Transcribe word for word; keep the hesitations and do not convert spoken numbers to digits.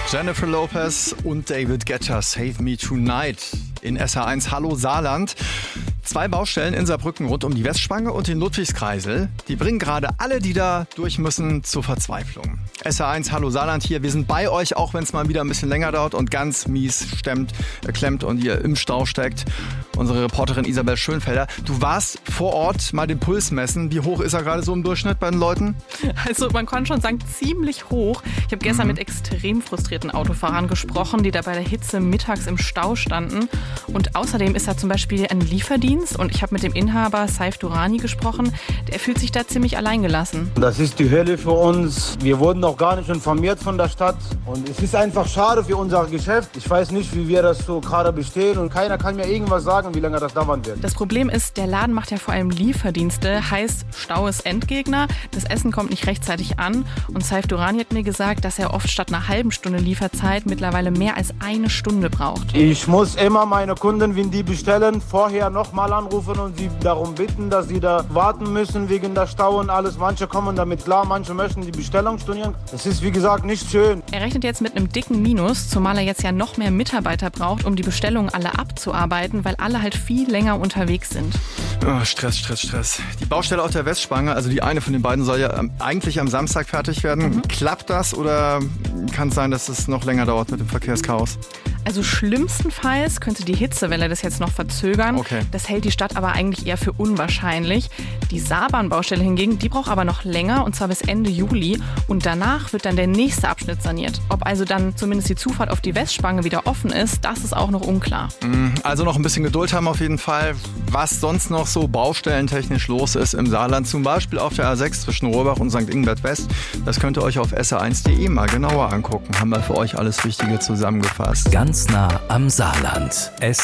Jennifer Lopez und David Guetta, Save Me Tonight. In S R eins Hallo Saarland. Zwei Baustellen in Saarbrücken rund um die Westspange und den Ludwigskreisel. Die bringen gerade alle, die da durch müssen, zur Verzweiflung. S R eins Hallo Saarland hier. Wir sind bei euch, auch wenn es mal wieder ein bisschen länger dauert und ganz mies stemmt, äh, klemmt und ihr im Stau steckt. Unsere Reporterin Isabel Schönfelder. Du warst vor Ort mal den Puls messen. Wie hoch ist er gerade so im Durchschnitt bei den Leuten? Also man kann schon sagen, ziemlich hoch. Ich habe gestern mhm. mit extrem frustrierten Autofahrern gesprochen, die da bei der Hitze mittags im Stau standen. Und außerdem ist da zum Beispiel ein Lieferdienst und ich habe mit dem Inhaber Saif Durrani gesprochen. Der fühlt sich da ziemlich alleingelassen. Das ist die Hölle für uns. Wir wurden noch gar nicht informiert von der Stadt und es ist einfach schade für unser Geschäft. Ich weiß nicht, wie wir das so gerade bestehen und keiner kann mir irgendwas sagen, wie lange das dauern wird. Das Problem ist, der Laden macht ja vor allem Lieferdienste, heißt Stau ist Endgegner. Das Essen kommt nicht rechtzeitig an und Saif Durrani hat mir gesagt, dass er oft statt einer halben Stunde Lieferzeit mittlerweile mehr als eine Stunde braucht. Ich muss immer meine Kunden, wenn die bestellen, vorher nochmal anrufen und sie darum bitten, dass sie da warten müssen wegen der Stau und alles. Manche kommen damit klar, manche möchten die Bestellung stornieren. Das ist, wie gesagt, nicht schön. Er rechnet jetzt mit einem dicken Minus, zumal er jetzt ja noch mehr Mitarbeiter braucht, um die Bestellungen alle abzuarbeiten, weil alle halt viel länger unterwegs sind. Oh, Stress, Stress, Stress. Die Baustelle auf der Westspange, also die eine von den beiden soll ja eigentlich am Samstag fertig werden. Mhm. Klappt das oder kann es sein, dass es noch länger dauert mit dem Verkehrschaos? Also schlimmstenfalls könnte die Hitzewelle das jetzt noch verzögern. Okay. Das hält die Stadt aber eigentlich eher für unwahrscheinlich. Die Saarbahnbaustelle hingegen, die braucht aber noch länger, und zwar bis Ende Juli. Und danach wird dann der nächste Abschnitt saniert. Ob also dann zumindest die Zufahrt auf die Westspange wieder offen ist, das ist auch noch unklar. Also noch ein bisschen Geduld haben auf jeden Fall. Was sonst noch so baustellentechnisch los ist im Saarland, zum Beispiel auf der A sechs zwischen Rohrbach und Sankt Ingbert West, das könnt ihr euch auf S R eins punkt de mal genauer angucken. Haben wir für euch alles Wichtige zusammengefasst. Ganz nah am Saarland.